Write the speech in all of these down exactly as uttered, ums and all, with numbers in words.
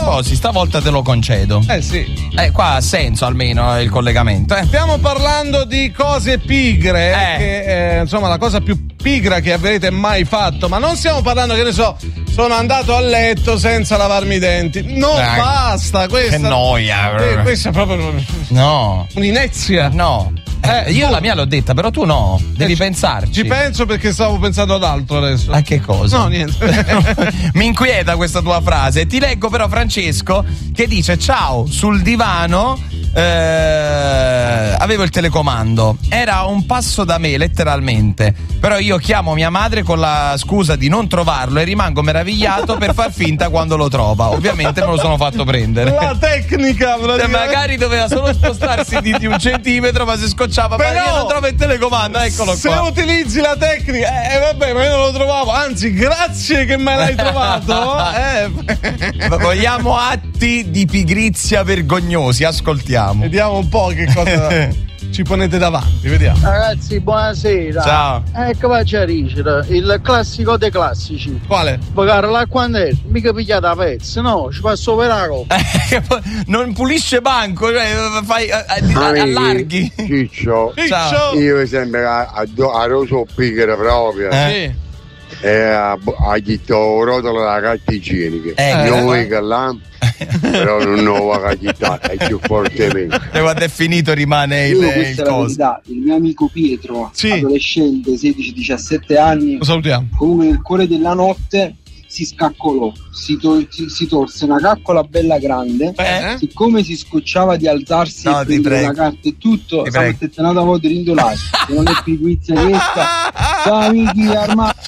sposi, stavolta te lo concedo. Eh sì. Eh, qua ha senso almeno il collegamento. Eh. Stiamo parlando di cose pigre, eh. che eh, insomma la cosa più pigra che avrete mai fatto, ma non stiamo parlando, che ne so, sono andato a letto senza lavarmi i denti. No, eh, basta, questa. Che noia. Eh, questa è proprio. No. Un'inezia. No. Eh, io tu... la mia l'ho detta, però tu no, devi eh, pensarci. Ci penso perché stavo pensando ad altro adesso. A che cosa? No, niente. Mi inquieta questa tua frase. Ti leggo però Francesco che dice: ciao, sul divano eh, avevo il telecomando, era un passo da me letteralmente, però io chiamo mia madre con la scusa di non trovarlo e rimango meravigliato per far finta quando lo trova. Ovviamente me lo sono fatto prendere. La tecnica, magari doveva solo spostarsi di, di un centimetro, ma si scocciava. Però, ma io non trovo il telecomando, eccolo se qua. Se utilizzi la tecnica, eh vabbè, ma io non lo trovavo. Anzi, grazie che me l'hai trovato. eh. Vogliamo atti di pigrizia vergognosi, ascoltiamo. Vediamo un po' che cosa ci ponete davanti, vediamo. Ragazzi, buonasera. Ciao. Ecco, faccia dicere il classico dei classici. Quale? Pagare l'acqua è mica pigliata a pezzi, no, ci passo per la copa. Non pulisce banco, cioè fai allarghi. Ciccio, Ciao. Io sempre a, a, a roso pigre proprio. Eh. Sì. E ha detto rotolo la carta igienica. Eh, non eh. vuoi che là, però non ho la carta, è più fortemente. E quando è finito rimane il, il coso. Il mio amico Pietro, sì. adolescente, sedici diciassette anni, lo salutiamo. Comunque nel cuore della notte si scaccolò, si, to- si, si torse una caccola bella grande, eh? siccome si scocciava di alzarsi no, e prendere la carta e tutto, si è tenato a volte rindolare, se non è piguizia questa. Ciao amici armati.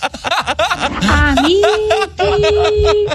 Amici,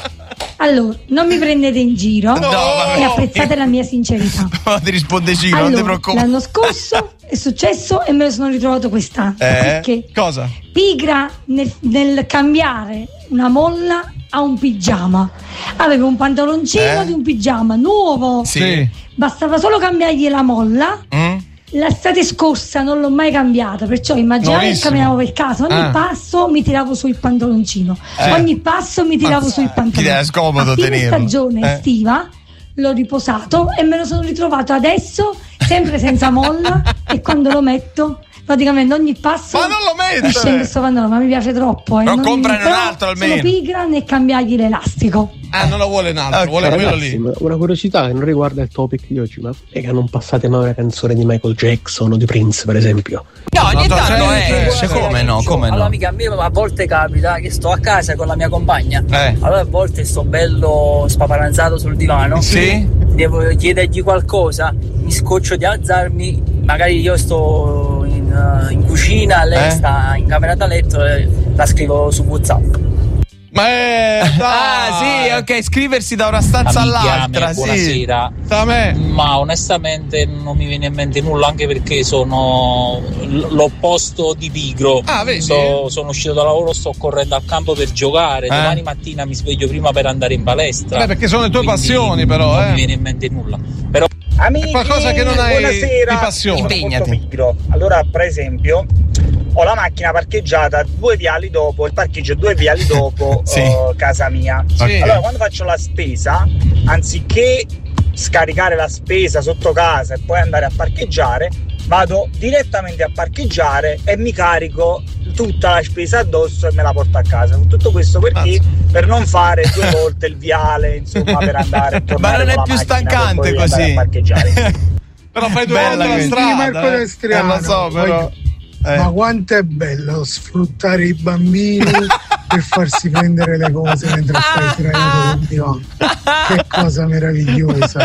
allora non mi prendete in giro, no, e apprezzate la mia sincerità. No, ti risponde Ciro, allora, non ti preoccupare. l'anno scorso è successo e me lo sono ritrovato quest'anno. Eh? Perché cosa? Pigra nel, nel cambiare una molla a un pigiama. Avevo un pantaloncino eh? di un pigiama nuovo. Sì. Bastava solo cambiargli la molla. Mm? L'estate scorsa non l'ho mai cambiata, perciò immaginate che camminavo per casa, ogni ah. passo mi tiravo su il pantaloncino, eh. ogni passo mi tiravo ah, su il pantaloncino. È scomodo a fine tenerlo. stagione eh. estiva l'ho riposato e me lo sono ritrovato adesso sempre senza molla e quando lo metto praticamente ogni passo ma non lo mettere! mi scende questo pantalone, ma mi piace troppo, eh. Però non, comprane un però altro almeno. sono pigra nel cambiargli l'elastico. Ah, non lo vuole un altro, okay, vuole quello ragazzi, lì. Una curiosità che non riguarda il topic di oggi, ma è che non passate mai una canzone di Michael Jackson o di Prince, per esempio? No, ogni no, tanto c'è, esce, come no, come allora, no. Allora, amica, a me a volte capita che sto a casa con la mia compagna. Eh. Allora, a volte sto bello spaparanzato sul divano. Sì. Devo chiedergli qualcosa, mi scoccio di alzarmi, magari io sto in, uh, in cucina, lei eh? sta in camera da letto e la scrivo su WhatsApp. Ma è ah sì, ok, scriversi da una stanza Amiche, all'altra. ame, sì. buonasera. Da me. Ma onestamente non mi viene in mente nulla, anche perché sono l'opposto di pigro. Ah, vedi? So, sono uscito da lavoro, sto correndo al campo per giocare. Eh? Domani mattina mi sveglio prima per andare in palestra. Beh, perché sono le tue Quindi passioni, però. Non eh. mi viene in mente nulla. Però Amici, è qualcosa che non hai buonasera. di passione. Impegnati. Allora, per esempio, ho la macchina parcheggiata due viali dopo, il parcheggio due viali dopo sì. uh, casa mia. Sì. Allora, quando faccio la spesa, anziché scaricare la spesa sotto casa e poi andare a parcheggiare, vado direttamente a parcheggiare e mi carico tutta la spesa addosso e me la porto a casa. Tutto questo perché? Mazza. Per non fare due volte il viale, insomma, per andare a tornare. Ma non è con più la stancante macchina per poi andare così. a parcheggiare. Però fai due Bella volte la questa. strada. Eh, lo so, però. Eh. Ma quanto è bello sfruttare i bambini per farsi prendere le cose mentre stai sdraiato sul divano. Che cosa meravigliosa.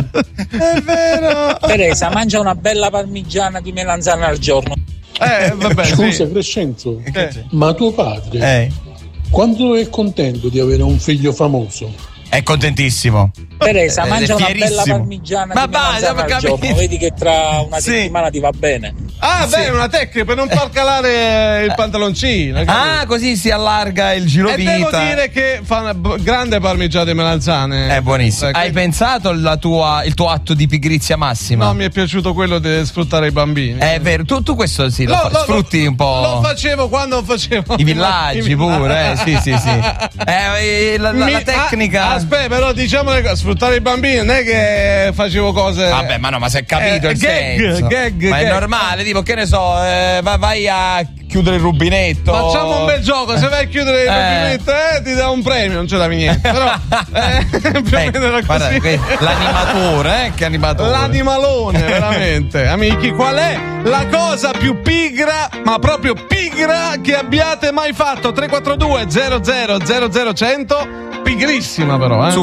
È vero. Teresa, mangia una bella parmigiana di melanzane al giorno. Eh, vabbè, Scusa, sì. Crescenzo, Eh. ma tuo padre, Eh. quando è contento di avere un figlio famoso? È contentissimo. Teresa, Eh, mangia è una bella fierissimo. parmigiana Ma di basta, melanzane ma al capito. giorno. Vedi che tra una Sì. settimana ti va bene. Ah, Sì. beh, una tecnica per non far calare il pantaloncino. Ah, così si allarga il giro E vita. devo dire che fa una b- grande parmigiana di melanzane. È buonissimo. Eh, Hai que- pensato la tua, il tuo atto di pigrizia massima? No, mi è piaciuto quello di sfruttare i bambini. È vero, tu, tu questo sì, lo, Lo- fa- lo- sfrutti un po'. Lo facevo quando facevo I villaggi i pure, eh, sì, sì, sì. Eh, la, la, Mi- la tecnica. ah, aspetta, però diciamo le cose, sfruttare i bambini non è che facevo cose. Vabbè, ma no, ma si è capito eh, il gag, senso. Gag, ma gag. è normale, tipo, che ne so, eh, vai a chiudere il rubinetto. Facciamo un bel gioco, se vai a chiudere il Eh. rubinetto eh, ti dà un premio, non ce l'avevi niente. Però eh, più o meno era Guarda, così. que- l'animatore, eh? Che animatore. L'animalone, veramente. Amici, qual è la cosa più pigra, ma proprio pigra, che abbiate mai fatto? tre quattro due zero zero zero zero cento. Pigrissima però, eh.